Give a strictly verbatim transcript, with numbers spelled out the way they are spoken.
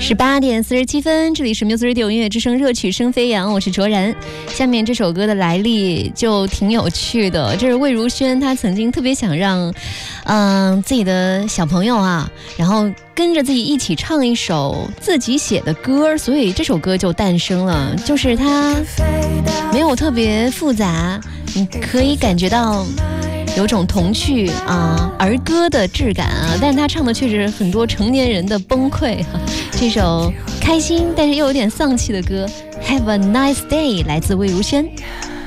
十八点四十七分，这里是 Music Radio 音乐之声热曲声飞扬，我是卓然。下面这首歌的来历就挺有趣的，这是魏如萱，她曾经特别想让，嗯、呃，自己的小朋友啊，然后跟着自己一起唱一首自己写的歌，所以这首歌就诞生了。就是它没有特别复杂，你可以感觉到有种童趣啊、儿歌的质感啊，但是他唱的却是很多成年人的崩溃、啊。这首开心但是又有点丧气的歌《Have a Nice Day》来自魏如萱。